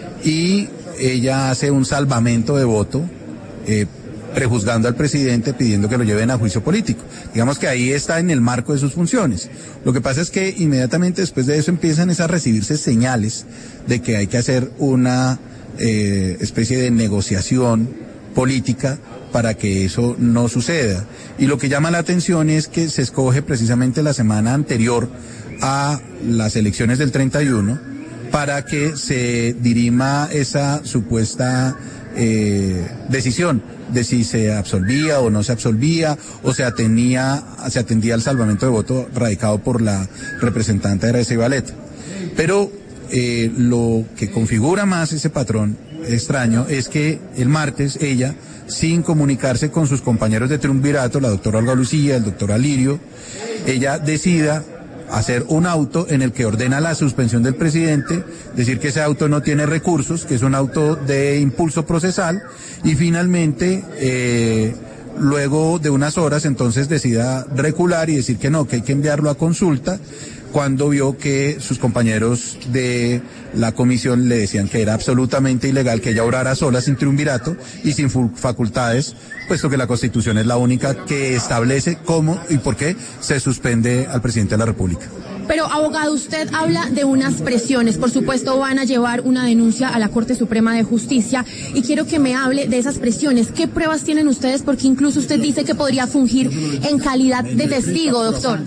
y ella hace un salvamento de voto eh, prejuzgando al presidente, pidiendo que lo lleven a juicio político. Digamos que ahí está en el marco de sus funciones. Lo que pasa es que inmediatamente después de eso empiezan a recibirse señales de que hay que hacer una Eh, especie de negociación política para que eso no suceda. Y lo que llama la atención es que se escoge precisamente la semana anterior a las elecciones del treinta y uno para que se dirima esa supuesta eh, decisión de si se absolvía o no se absolvía, o se atendía, se atendía al salvamento de voto radicado por la representante de Arizabaleta. Pero Eh, lo que configura más ese patrón extraño es que el martes ella, sin comunicarse con sus compañeros de triunvirato, la doctora Olga Lucía, el doctor Alirio, ella decida hacer un auto en el que ordena la suspensión del presidente, decir que ese auto no tiene recursos, que es un auto de impulso procesal, y finalmente eh, luego de unas horas entonces decida recular y decir que no, que hay que enviarlo a consulta, cuando vio que sus compañeros de la comisión le decían que era absolutamente ilegal que ella obrara sola, sin triunvirato y sin facultades, puesto que la Constitución es la única que establece cómo y por qué se suspende al presidente de la República. Pero, abogado, usted habla de unas presiones. Por supuesto, van a llevar una denuncia a la Corte Suprema de Justicia y quiero que me hable de esas presiones. ¿Qué pruebas tienen ustedes? Porque incluso usted dice que podría fungir en calidad de testigo, doctor.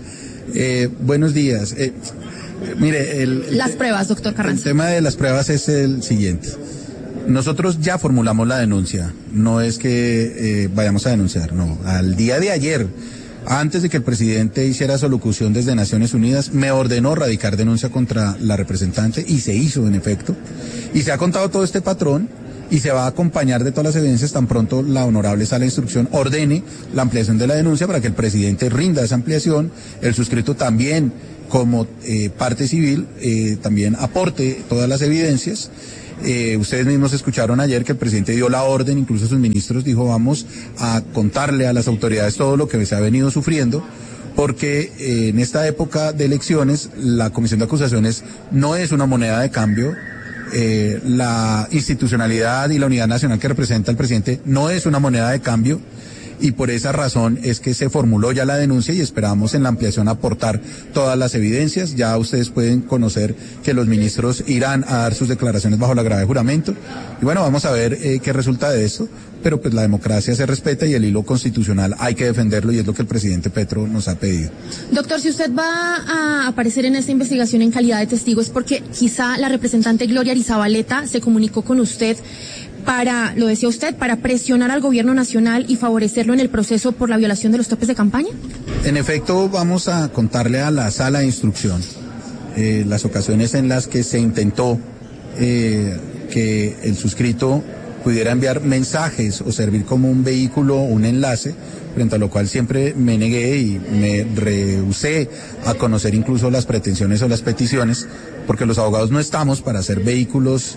Eh, buenos días. Eh, mire, el, las pruebas, doctor Carranza. El tema de las pruebas es el siguiente. Nosotros ya formulamos la denuncia, no es que eh, vayamos a denunciar, no. Al día de ayer, antes de que el presidente hiciera su locución desde Naciones Unidas, me ordenó radicar denuncia contra la representante y se hizo en efecto. Y se ha contado todo este patrón y se va a acompañar de todas las evidencias tan pronto la honorable sala de instrucción ordene la ampliación de la denuncia para que el presidente rinda esa ampliación, el suscrito también como eh, parte civil eh, también aporte todas las evidencias. Eh, ustedes mismos escucharon ayer que el presidente dio la orden, incluso sus ministros dijo vamos a contarle a las autoridades todo lo que se ha venido sufriendo, porque eh, en esta época de elecciones la Comisión de Acusaciones no es una moneda de cambio, eh, la institucionalidad y la unidad nacional que representa el presidente no es una moneda de cambio. Y por esa razón es que se formuló ya la denuncia y esperamos en la ampliación aportar todas las evidencias. Ya ustedes pueden conocer que los ministros irán a dar sus declaraciones bajo la grave juramento. Y bueno, vamos a ver eh, qué resulta de esto, pero pues la democracia se respeta y el hilo constitucional hay que defenderlo y es lo que el presidente Petro nos ha pedido. Doctor, si usted va a aparecer en esta investigación en calidad de testigo es porque quizá la representante Gloria Arizabaleta se comunicó con usted para, lo decía usted, para presionar al gobierno nacional y favorecerlo en el proceso por la violación de los topes de campaña. En efecto, vamos a contarle a la sala de instrucción eh, las ocasiones en las que se intentó eh, que el suscrito pudiera enviar mensajes o servir como un vehículo, un enlace, frente a lo cual siempre me negué y me rehusé a conocer incluso las pretensiones o las peticiones, porque los abogados no estamos para ser vehículos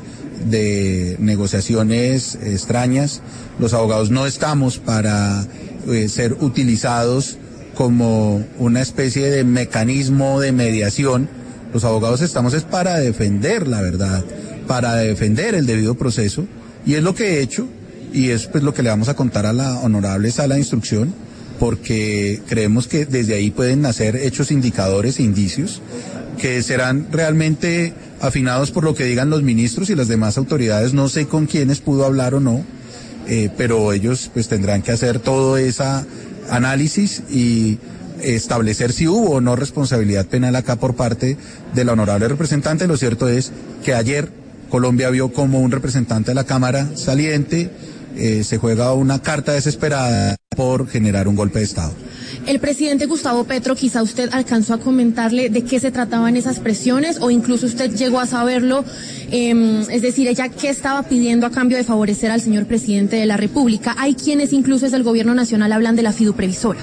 de negociaciones extrañas, los abogados no estamos para eh, ser utilizados como una especie de mecanismo de mediación, los abogados estamos es para defender la verdad, para defender el debido proceso, y es lo que he hecho, y es pues lo que le vamos a contar a la honorable sala de instrucción, porque creemos que desde ahí pueden nacer hechos indicadores e indicios que serán realmente afinados por lo que digan los ministros y las demás autoridades. No sé con quiénes pudo hablar o no, eh, pero ellos pues tendrán que hacer todo ese análisis y establecer si hubo o no responsabilidad penal acá por parte de la honorable representante. Lo cierto es que ayer Colombia vio como un representante de la Cámara saliente eh, se juega una carta desesperada por generar un golpe de Estado. El presidente Gustavo Petro, quizá usted alcanzó a comentarle de qué se trataban esas presiones o incluso usted llegó a saberlo, eh, es decir, ella qué estaba pidiendo a cambio de favorecer al señor presidente de la República. Hay quienes incluso desde el gobierno nacional hablan de la fiduprevisora.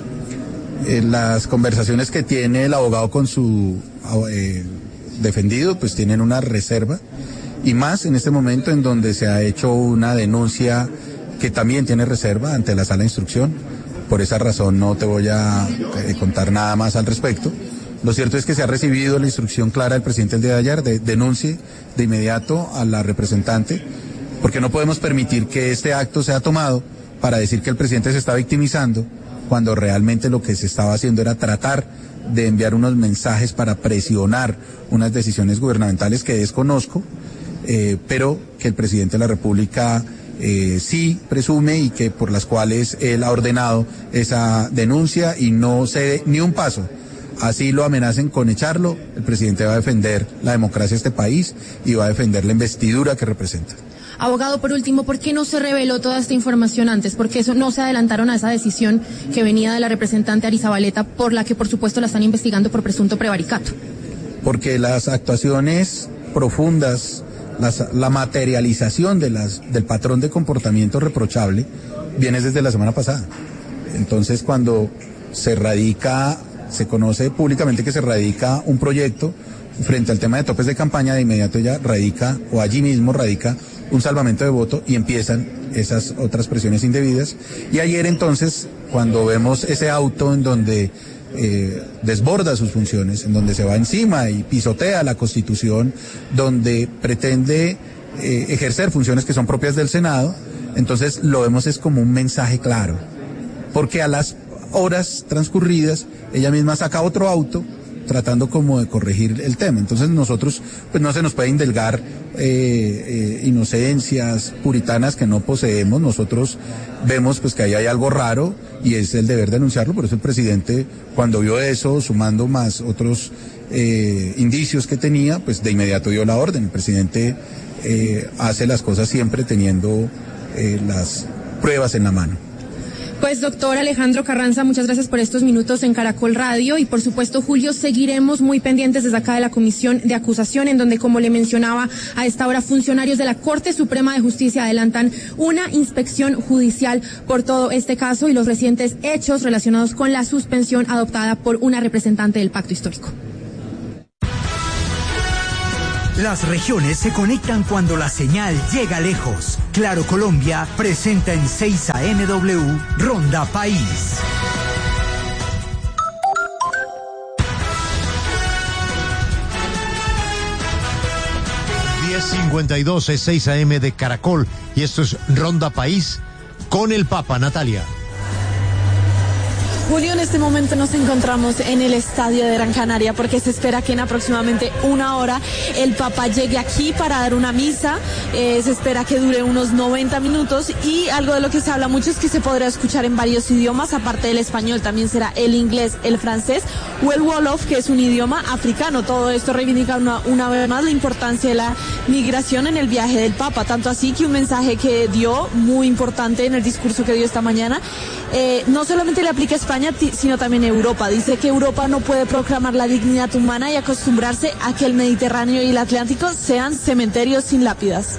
En las conversaciones que tiene el abogado con su eh, defendido, pues tienen una reserva, y más en este momento en donde se ha hecho una denuncia que también tiene reserva ante la sala de instrucción. Por esa razón no te voy a eh, contar nada más al respecto. Lo cierto es que se ha recibido la instrucción clara del presidente el día de ayer de denuncie de inmediato a la representante, porque no podemos permitir que este acto sea tomado para decir que el presidente se está victimizando, cuando realmente lo que se estaba haciendo era tratar de enviar unos mensajes para presionar unas decisiones gubernamentales que desconozco, eh, pero que el presidente de la República Eh, sí presume y que por las cuales él ha ordenado esa denuncia y no cede ni un paso. Así lo amenacen con echarlo, el presidente va a defender la democracia de este país y va a defender la investidura que representa. Abogado, por último, ¿por qué no se reveló toda esta información antes? ¿Por qué eso no se adelantaron a esa decisión que venía de la representante Arizabaleta, por la que por supuesto la están investigando por presunto prevaricato? Porque las actuaciones profundas, Las, la materialización de las, del patrón de comportamiento reprochable viene desde la semana pasada. Entonces, cuando se radica, se conoce públicamente que se radica un proyecto frente al tema de topes de campaña, de inmediato ya radica, o allí mismo radica un salvamento de voto y empiezan esas otras presiones indebidas. Y ayer entonces, cuando vemos ese auto en donde Eh, desborda sus funciones, en donde se va encima y pisotea la Constitución, donde pretende eh, ejercer funciones que son propias del Senado, entonces lo vemos es como un mensaje claro, porque a las horas transcurridas ella misma saca otro auto tratando como de corregir el tema. Entonces nosotros pues no se nos puede indulgar eh, eh, inocencias puritanas que no poseemos. Nosotros vemos pues que ahí hay algo raro y es el deber denunciarlo. Por eso el presidente, cuando vio eso, sumando más otros eh, indicios que tenía, pues de inmediato dio la orden. El presidente eh, hace las cosas siempre teniendo eh, las pruebas en la mano. Pues doctor Alejandro Carranza, muchas gracias por estos minutos en Caracol Radio y por supuesto, Julio, seguiremos muy pendientes desde acá de la Comisión de Acusación, en donde, como le mencionaba, a esta hora funcionarios de la Corte Suprema de Justicia adelantan una inspección judicial por todo este caso y los recientes hechos relacionados con la suspensión adoptada por una representante del Pacto Histórico. Las regiones se conectan cuando la señal llega lejos. Claro Colombia presenta en seis A M W Ronda País. diez cincuenta y dos es seis A M de Caracol y esto es Ronda País con el Papa. Natalia. Julio, en este momento nos encontramos en el estadio de Gran Canaria porque se espera que en aproximadamente una hora el Papa llegue aquí para dar una misa. Eh, se espera que dure unos noventa minutos y algo de lo que se habla mucho es que se podrá escuchar en varios idiomas, aparte del español también será el inglés, el francés o el wolof, que es un idioma africano. Todo esto reivindica una, una vez más la importancia de la migración en el viaje del Papa, tanto así que un mensaje que dio muy importante en el discurso que dio esta mañana, eh, no solamente le aplica a España, sino también Europa. Dice que Europa no puede proclamar la dignidad humana y acostumbrarse a que el Mediterráneo y el Atlántico sean cementerios sin lápidas.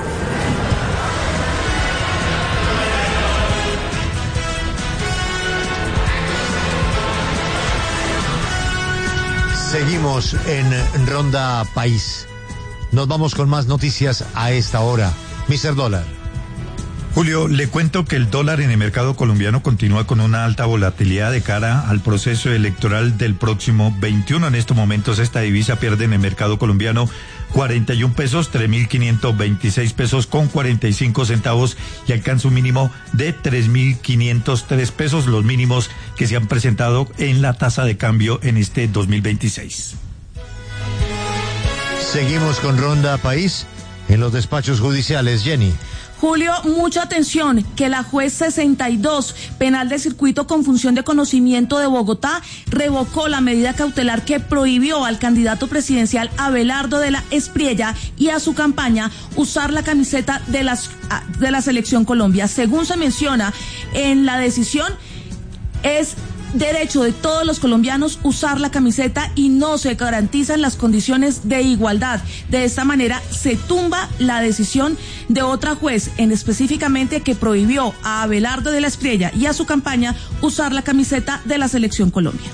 Seguimos en Ronda País. Nos vamos con más noticias a esta hora. mister Dólar. Julio, le cuento que el dólar en el mercado colombiano continúa con una alta volatilidad de cara al proceso electoral del próximo veintiuno. En estos momentos esta divisa pierde en el mercado colombiano cuarenta y un pesos, tres mil quinientos veintiséis pesos con cuarenta y cinco centavos y alcanza un mínimo de tres mil quinientos tres pesos, los mínimos que se han presentado en la tasa de cambio en este dos mil veintiséis. Seguimos con Ronda País en los despachos judiciales. Jenny. Julio, mucha atención, que la juez sesenta y dos, penal de circuito con función de conocimiento de Bogotá, revocó la medida cautelar que prohibió al candidato presidencial Abelardo de la Espriella y a su campaña usar la camiseta de, las, de la Selección Colombia. Según se menciona en la decisión, es derecho de todos los colombianos usar la camiseta y no se garantizan las condiciones de igualdad. De esta manera se tumba la decisión de otra juez, en específicamente que prohibió a Abelardo de la Espriella y a su campaña usar la camiseta de la Selección Colombia.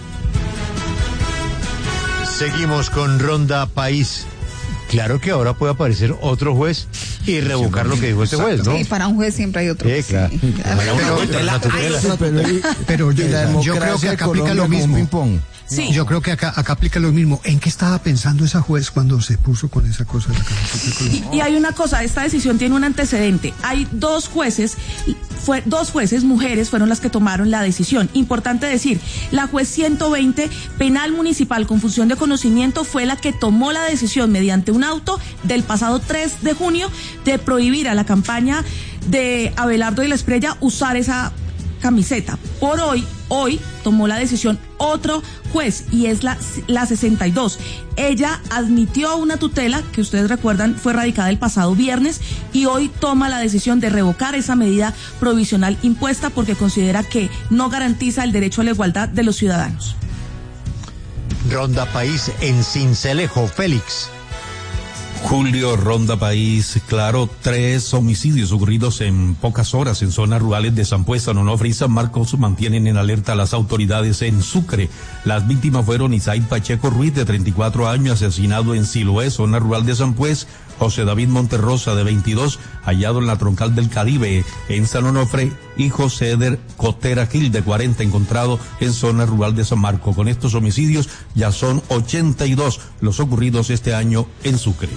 Seguimos con Ronda País. Claro que ahora puede aparecer otro juez y revocar lo que dijo este juez, ¿no? Sí, para un juez siempre hay otro. Sí, claro. Sí. Pero, pero yo, yo creo que acá aplica lo mismo. Sí. Yo creo que acá, acá aplica lo mismo. ¿En qué estaba pensando esa juez cuando se puso con esa cosa de la camiseta? Y, y hay una cosa, esta decisión tiene un antecedente. Hay dos jueces, fue, dos jueces, mujeres, fueron las que tomaron la decisión. Importante decir, la juez ciento veinte, penal municipal con función de conocimiento, fue la que tomó la decisión mediante un auto del pasado tres de junio de prohibir a la campaña de Abelardo de la Espriella usar esa camiseta. Por hoy, hoy tomó la decisión otro juez y es la, la sesenta y dos. Ella admitió una tutela que ustedes recuerdan fue radicada el pasado viernes y hoy toma la decisión de revocar esa medida provisional impuesta porque considera que no garantiza el derecho a la igualdad de los ciudadanos. Ronda País en Sincelejo. Félix. Julio, Ronda País, claro, tres homicidios ocurridos en pocas horas en zonas rurales de San Pues, San Onofre y San Marcos mantienen en alerta a las autoridades en Sucre. Las víctimas fueron Isaid Pacheco Ruiz, de treinta y cuatro años, asesinado en Siloé, zona rural de San Pues; José David Monterrosa, de veintidós, hallado en la troncal del Caribe, en San Onofre; y José Eder Cotera Gil, de cuarenta, encontrado en zona rural de San Marcos. Con estos homicidios ya son ochenta y dos los ocurridos este año en Sucre.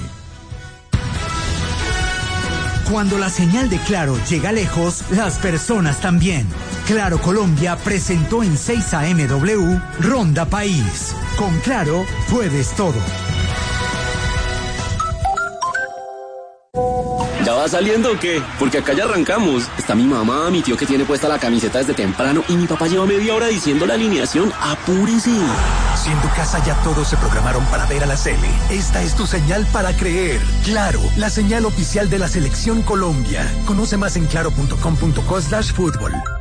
Cuando la señal de Claro llega lejos, las personas también. Claro Colombia presentó en seis A M W Ronda País. Con Claro puedes todo. Ya va saliendo o qué? Porque acá ya arrancamos. Está mi mamá, mi tío que tiene puesta la camiseta desde temprano y mi papá lleva media hora diciendo la alineación. ¡Apúrese! Si en tu casa ya todos se programaron para ver a la Sele, esta es tu señal para creer. Claro, la señal oficial de la Selección Colombia. Conoce más en claro punto com punto co slash fútbol.